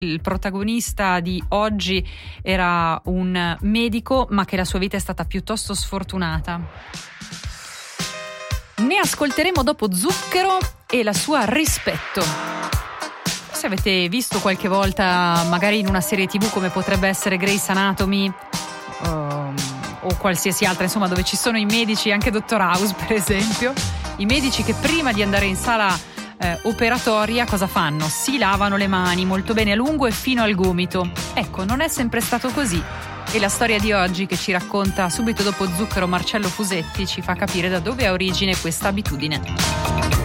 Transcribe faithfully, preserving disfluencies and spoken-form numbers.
Il protagonista di oggi era un medico, ma che la sua vita è stata piuttosto sfortunata. Ne ascolteremo dopo Zucchero e la sua Rispetto. Se avete visto qualche volta, magari in una serie tivù come potrebbe essere Grey's Anatomy um, o qualsiasi altra, insomma, dove ci sono i medici, anche Dottor House per esempio, i medici che prima di andare in sala Eh, operatoria cosa fanno? Si lavano le mani molto bene a lungo e fino al gomito. Ecco, non è sempre stato così, e la storia di oggi, che ci racconta subito dopo Zucchero Marcello Fusetti, ci fa capire da dove ha origine questa abitudine.